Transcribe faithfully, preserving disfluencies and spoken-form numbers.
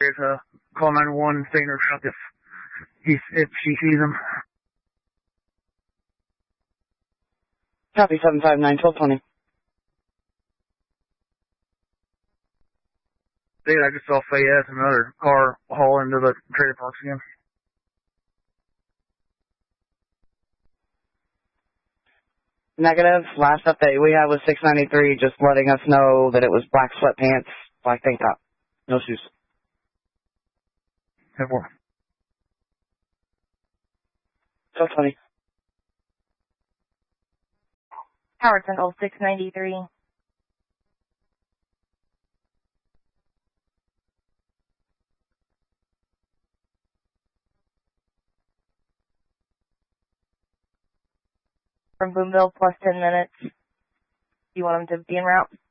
uh, call nine one one and stay in her truck if, if, if she sees him. Copy, seven five nine, twelve twenty. Dude, I just saw Fayette and another car haul into the trailer parks again. Negative. Last update we had was six ninety-three, just letting us know that it was black sweatpants, black tank top, no shoes. ten four. twelve twenty. Howard Central, six ninety-three. From Boomville, plus ten minutes. You want them to be en route?